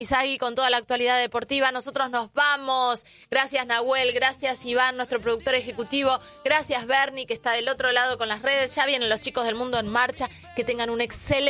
Izagui con toda la actualidad deportiva. Nosotros nos vamos. Gracias, Nahuel. Gracias, Iván, nuestro productor ejecutivo. Gracias, Bernie, que está del otro lado con las redes. Ya vienen los chicos del Mundo en Marcha. Que tengan un excelente